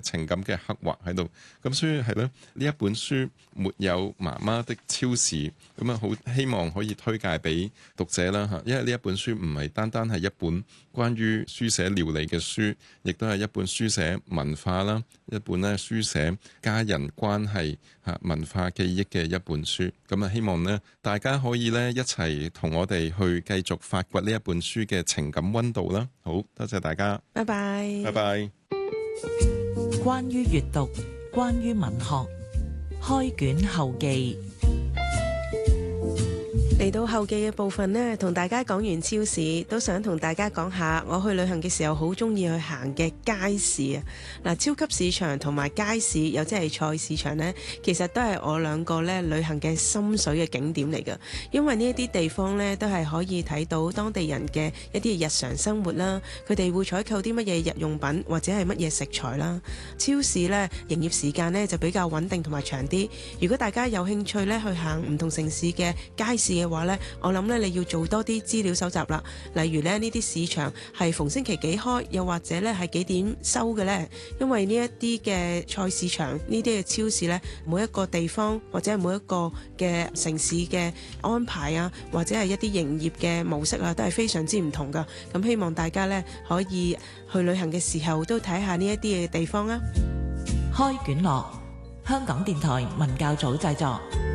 情感嘅刻畫喺度。咁所以係咧，呢一本書沒有媽媽的超市，咁啊好希望可以推介俾讀者啦嚇，因為呢一本書唔係單單係一本關於書寫料理嘅書，亦都係一本書寫文化啦，一本咧書寫家人關係嚇文化記憶嘅一本書。咁啊希望咧大家可以咧一齊同我哋去繼續發掘呢一本書嘅情感溫度啦。好多謝大家， 拜拜， 拜拜。 關於閱讀，關於文學，開卷後記。 嚟到後記嘅部分呢，同大家講完超市，都想同大家講下我去旅行嘅時候好中意去行嘅街市啊！嗱，超級市場同埋街市，又即係菜市場呢，其實都係我兩個咧旅行嘅心水嘅景點嚟㗎。因為呢一啲地方呢，都係可以睇到當地人嘅一啲日常生活啦，佢哋會採購啲乜嘢日用品或者係乜嘢食材啦。超市呢，營業時間呢就比較穩定同埋長啲。如果大家有興趣呢，去行唔同城市嘅街市嘅話呢，我諗呢，你要做多啲資料搜集啦。例如呢啲市場係逢星期幾開，又或者呢係幾點收嘅呢？因為呢一啲嘅菜市場，呢啲嘅超市呢，每一個地方或者係每一個嘅城市嘅安排啊，或者係一啲營業嘅模式啊，都係非常之唔同噶。咁希望大家呢，可以去旅行嘅時候都睇下呢一啲嘅地方啊。 開卷樂，香港電台文教組製作。